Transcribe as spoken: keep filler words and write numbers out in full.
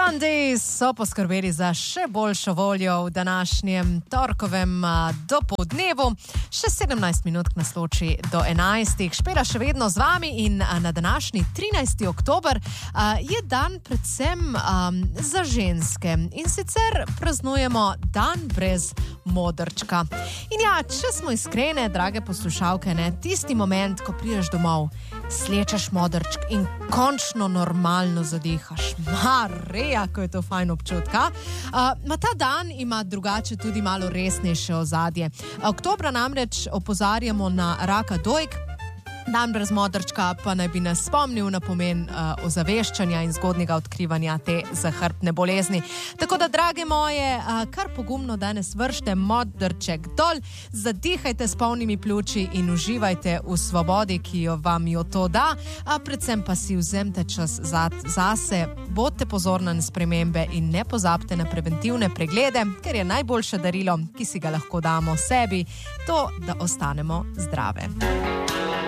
Sundays so poskrbeli za še boljšo voljo v današnjem torkovem dopoldnevu. Še sedemnajst minut nasloči do enajstih. Špela še vedno z vami in na današnji trinajsti oktober je dan predvsem um, za ženske. In sicer praznujemo dan brez modrčka. In ja, če smo iskrene, drage poslušalke, ne, tisti moment, ko prideš domov, slečeš modrčk in končno normalno zadihaš. Mareja, ko je to fajn občutka. Uh, ma ta dan ima drugače tudi malo resnejše ozadje. Oktobra namreč opozarjamo na raka dojk. Dan brez modrčka pa naj bi nas spomnil na pomen uh, ozaveščanja in zgodnjega odkrivanja te zahrbtne bolezni. Tako da, drage moje, uh, kar pogumno danes vršte modrček dol, zadihajte s polnimi pljuči in uživajte v svobodi, ki jo vam jo to da, a predvsem pa si vzemite čas za, zase, bodite pozorni na spremembe in ne pozabite na preventivne preglede, ker je najboljše darilo, ki si ga lahko damo sebi, to, da ostanemo zdrave.